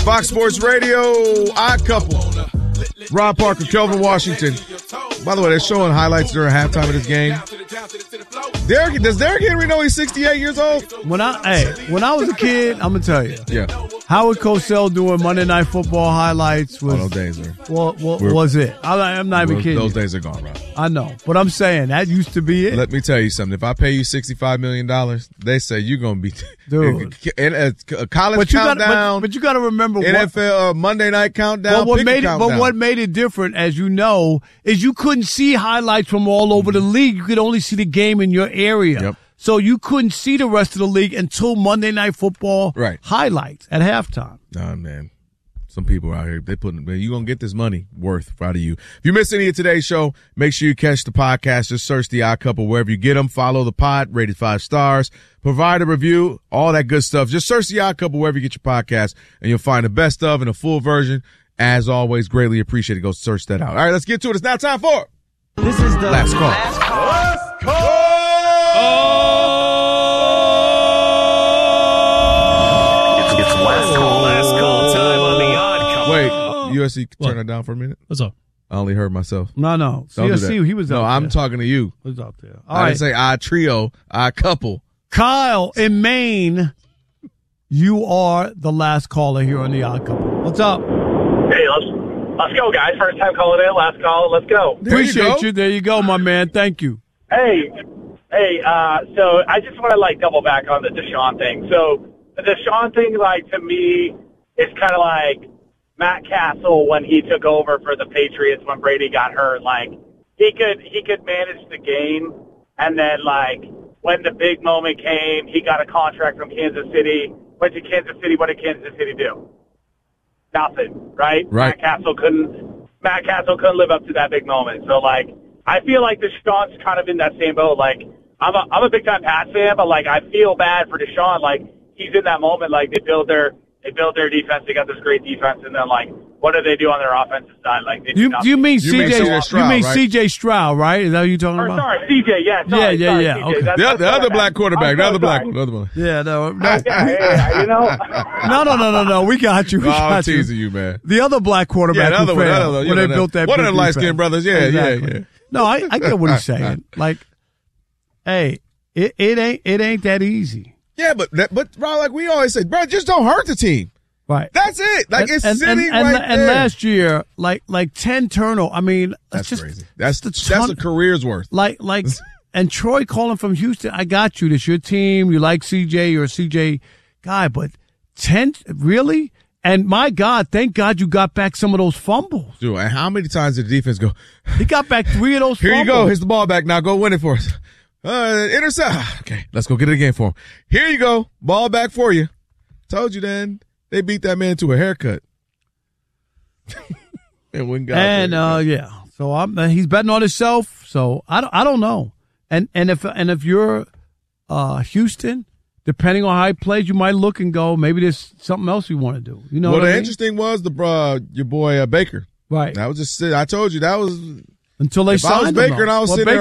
Fox Sports Radio, Odd Couple. Rob Parker, Kelvin Washington. By the way, they're showing highlights during halftime of this game. Does Derrick Henry know he's 68 years old? When I was a kid, I'm going to tell you. Yeah. Howard Cosell doing Monday Night Football highlights was. Those days are. Was it? I'm not even kidding. Those days are gone, Rob. I know. But I'm saying that used to be it. Let me tell you something. If I pay you $65 million, they say you're going to be. Dude. In a college countdown. But you got to remember. NFL Monday Night countdown. What made it different, as you know, is you couldn't see highlights from all over the league. You could only see the game in your area. Yep. So you couldn't see the rest of the league until Monday Night Football highlights at halftime. Oh, man. Some people out here, you're going to get this money worth out of you. If you missed any of today's show, make sure you catch the podcast. Just search The Odd Couple wherever you get them. Follow the pod, rated 5 stars. Provide a review, all that good stuff. Just search The Odd Couple wherever you get your podcast, and you'll find the best of and a full version. As always, greatly appreciated. Go search that out. All right, let's get to it. It's now time for This is the Last Call. Last Call. It's last call time on The Odd Couple. Wait, USC, turn that down for a minute. What's up? I only heard myself. No. Don't do CSC, that. he was up No, there. I'm talking to you. He was up there. I didn't say Odd Trio, Odd Couple. Kyle in Maine, you are the last caller here on The Odd Couple. What's up? Hey, let's go, guys. First time calling in, last call. Let's go. Appreciate you. There you go, my man. Thank you. Hey. So I just want to double back on the Deshaun thing. So the Deshaun thing, to me, is kind of like Matt Castle when he took over for the Patriots when Brady got hurt. He could manage the game, and then when the big moment came, he got a contract from Kansas City. Went to Kansas City. What did Kansas City do? Nothing, right? Right. Matt Castle couldn't live up to that big moment. So I feel like Deshaun's kind of in that same boat. I'm a big time Pats fan, but I feel bad for Deshaun. He's in that moment. They build their defense. They got this great defense, and then what do they do on their offensive side? You mean CJ Stroud, You mean right? CJ Stroud, right? Is that what you're talking about? Sorry, CJ. Yeah. Sorry, Yeah. CJ. Okay. The other black quarterback. The other one. Yeah, no. Yeah, No. We got you. I'm teasing you, man. The other black quarterback Yeah, the other who failed one. when they built that. One of big the light-skinned defense. brothers. Yeah, Exactly. yeah. No, I get what he's saying. Hey, it ain't that easy. Yeah, but Rob, we always say, bro, just don't hurt the team. Right. That's it. It's sitting right there. And last year, 10 turnovers. I mean, that's just crazy. That's a career's worth. And Troy calling from Houston, I got you. That's your team. You like CJ. You're a CJ guy. But 10, really? And my God, thank God you got back some of those fumbles. Dude, and how many times did the defense go? He got back 3 of those Here fumbles. you go. Here's the ball back. Now go win it for us. Intercept. Okay, let's go get it again for him. Here you go. Ball back for you. Told you then. They beat that man to a haircut. Yeah. So he's betting on himself. So I don't know. And if you're Houston, depending on how he plays, you might look and go, maybe there's something else we want to do. You know. Well, what I mean? interesting was your boy Baker. Right. That was just. I told you that was until they if signed I was him. Baker and I was sitting there